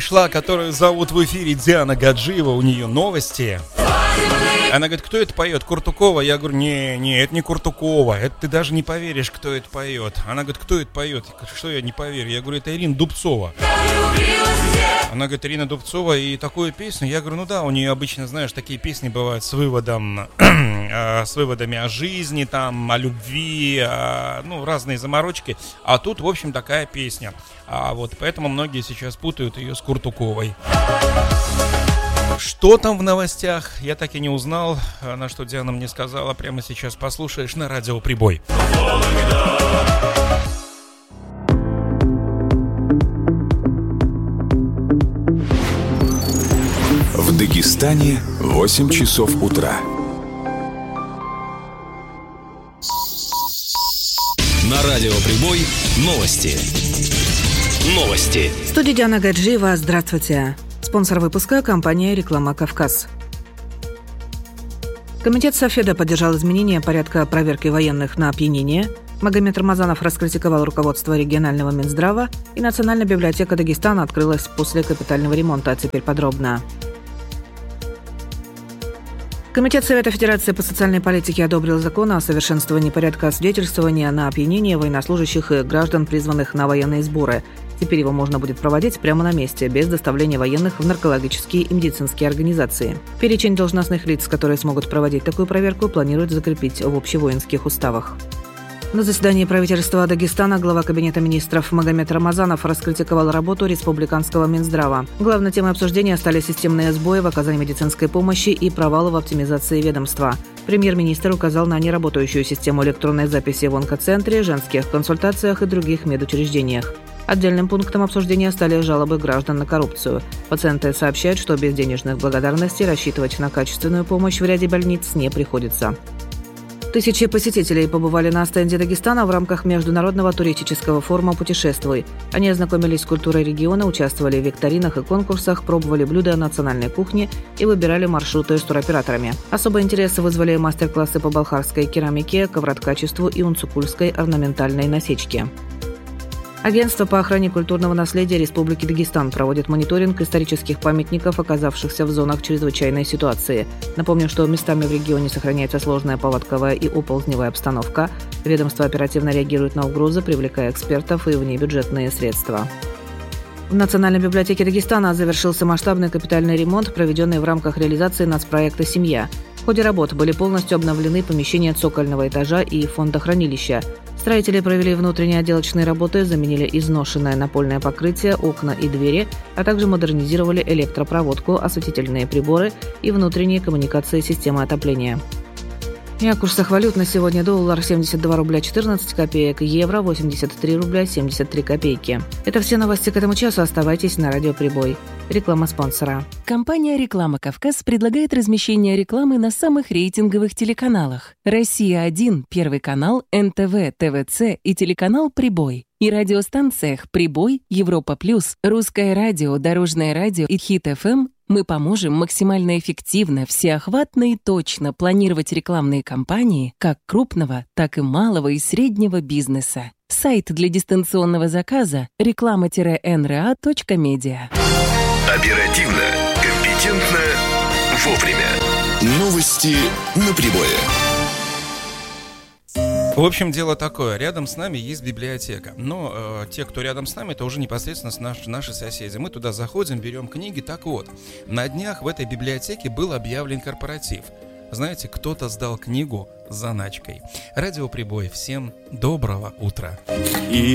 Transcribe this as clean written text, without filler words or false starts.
Шла, которую зовут в эфире Диана Гаджиева, у нее новости. Она говорит, кто это поет? Куртукова? Я говорю, не, это не Куртукова. Это ты даже не поверишь, кто это поет. Она говорит, кто это поет? Что я не поверю? Я говорю, это Ирина Дубцова. Она говорит, Ирина Дубцова, и такую песню. Я говорю, ну да, у нее обычно, знаешь, такие песни бывают с выводами о жизни, там, о любви, разные заморочки. А тут, в общем, такая песня. Вот поэтому многие сейчас путают ее с Куртуковой. Что там в новостях, я так и не узнал. На что Диана мне сказала, прямо сейчас послушаешь на радио «Прибой». В Дагестане 8 часов утра. На радио «Прибой» новости. В студии Диана Гаджиева. Здравствуйте. Спонсор выпуска – компания «Реклама Кавказ». Комитет Софеда поддержал изменение порядка проверки военных на опьянение. Магомед Рамазанов раскритиковал руководство регионального Минздрава, и Национальная библиотека Дагестана открылась после капитального ремонта. А теперь подробно. Комитет Совета Федерации по социальной политике одобрил закон о совершенствовании порядка освидетельствования на опьянение военнослужащих и граждан, призванных на военные сборы. Теперь его можно будет проводить прямо на месте, без доставления военных в наркологические и медицинские организации. Перечень должностных лиц, которые смогут проводить такую проверку, планируют закрепить в общевоинских уставах. На заседании правительства Дагестана глава Кабинета министров Магомед Рамазанов раскритиковал работу республиканского Минздрава. Главной темой обсуждения стали системные сбои в оказании медицинской помощи и провалы в оптимизации ведомства. Премьер-министр указал на неработающую систему электронной записи в онкоцентре, женских консультациях и других медучреждениях. Отдельным пунктом обсуждения стали жалобы граждан на коррупцию. Пациенты сообщают, что без денежных благодарностей рассчитывать на качественную помощь в ряде больниц не приходится. Тысячи посетителей побывали на стенде Дагестана в рамках международного туристического форума «Путешествуй». Они ознакомились с культурой региона, участвовали в викторинах и конкурсах, пробовали блюда национальной кухни и выбирали маршруты с туроператорами. Особый интерес вызвали мастер-классы по балхарской керамике, ковроткачеству и унцукульской орнаментальной насечке. Агентство по охране культурного наследия Республики Дагестан проводит мониторинг исторических памятников, оказавшихся в зонах чрезвычайной ситуации. Напомню, что местами в регионе сохраняется сложная паводковая и оползневая обстановка. Ведомство оперативно реагирует на угрозы, привлекая экспертов и внебюджетные средства. В Национальной библиотеке Дагестана завершился масштабный капитальный ремонт, проведенный в рамках реализации нацпроекта «Семья». В ходе работ были полностью обновлены помещения цокольного этажа и фондохранилища. Строители провели внутренние отделочные работы, заменили изношенное напольное покрытие, окна и двери, а также модернизировали электропроводку, осветительные приборы и внутренние коммуникации системы отопления. И о курсах валют на сегодня: доллар 72 рубля 14 копеек, евро 83 рубля 73 копейки. Это все новости к этому часу. Оставайтесь на радио «Прибой». Реклама спонсора. Компания «Реклама Кавказ» предлагает размещение рекламы на самых рейтинговых телеканалах: «Россия-1», Первый канал, НТВ, ТВЦ и телеканал «Прибой». И радиостанциях «Прибой», «Европа Плюс», «Русское радио», «Дорожное радио» и «Хит-ФМ». Мы поможем максимально эффективно, всеохватно и точно планировать рекламные кампании как крупного, так и малого и среднего бизнеса. Сайт для дистанционного заказа – reklama-nra.media. Оперативно, компетентно, вовремя. Новости на Прибое. В общем, дело такое. Рядом с нами есть библиотека. Но те, кто рядом с нами, это уже непосредственно наши соседи. Мы туда заходим, берем книги. Так вот, на днях в этой библиотеке был объявлен корпоратив. Знаете, кто-то сдал книгу с заначкой. Радио «Прибой». Всем доброго утра.